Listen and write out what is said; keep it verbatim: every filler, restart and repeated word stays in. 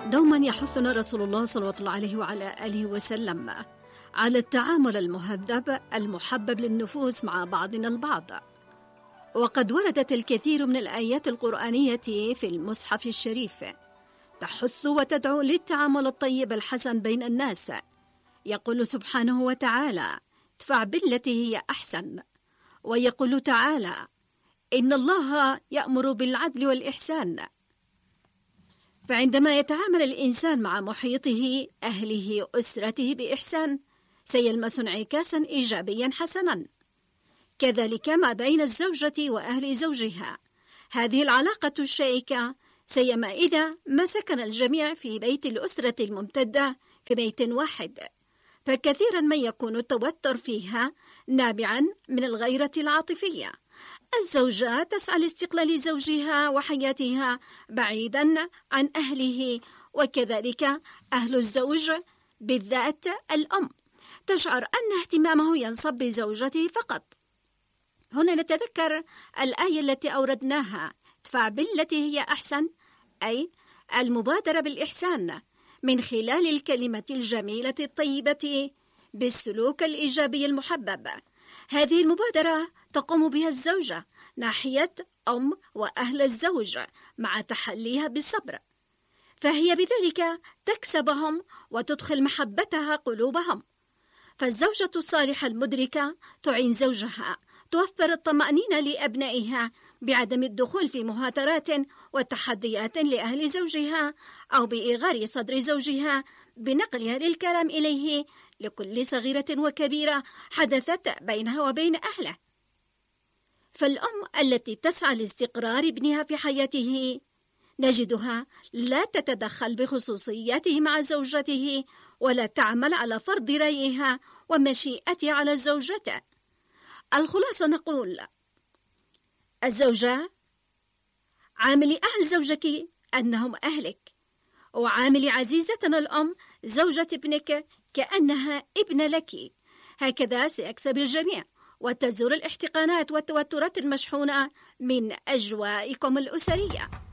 دوما يحثنا رسول الله صلى الله عليه وعلى آله وسلم على التعامل المهذب المحبب للنفوس مع بعضنا البعض، وقد وردت الكثير من الآيات القرآنية في المصحف الشريف تحث وتدعو للتعامل الطيب الحسن بين الناس. يقول سبحانه وتعالى: ادفع بالتي هي أحسن، ويقول تعالى: إن الله يأمر بالعدل والإحسان. فعندما يتعامل الإنسان مع محيطه، أهله، أسرته بإحسان، سيلمس انعكاسا إيجابيا حسنا. كذلك ما بين الزوجة وأهل زوجها، هذه العلاقة الشائكة سيما إذا ما سكن الجميع في بيت الأسرة الممتدة في بيت واحد، فكثيرا ما يكون التوتر فيها نابعا من الغيرة العاطفية. الزوجة تسعى لاستقلال زوجها وحياتها بعيدا عن أهله، وكذلك أهل الزوج بالذات الأم تشعر أن اهتمامه ينصب بزوجته فقط. هنا نتذكر الآية التي أوردناها: ادفع بالتي هي أحسن، أي المبادرة بالإحسان من خلال الكلمة الجميلة الطيبة بالسلوك الإيجابي المحبب. هذه المبادرة تقوم بها الزوجة ناحية أم وأهل الزوج مع تحليها بالصبر، فهي بذلك تكسبهم وتدخل محبتها قلوبهم. فالزوجة الصالحة المدركة تعين زوجها، توفر الطمأنينة لأبنائها بعدم الدخول في مهاترات وتحديات لأهل زوجها أو بإغار صدر زوجها بنقلها للكلام إليه لكل صغيرة وكبيرة حدثت بينها وبين أهله. فالأم التي تسعى لاستقرار ابنها في حياته نجدها لا تتدخل بخصوصياته مع زوجته، ولا تعمل على فرض رأيها ومشيئتها على زوجته. الخلاصة نقول: الزوجة عاملي أهل زوجك أنهم أهلك، وعاملي عزيزتنا الأم زوجة ابنك كأنها ابن لك. هكذا سيكسب الجميع وتزول الاحتقانات والتوترات المشحونة من أجوائكم الأسرية.